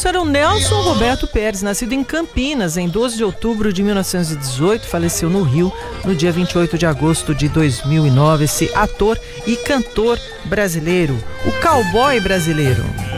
Nelson era o Nelson Roberto Pérez, nascido em Campinas em 12 de outubro de 1918, faleceu no Rio no dia 28 de agosto de 2009. Esse ator e cantor brasileiro, o cowboy brasileiro.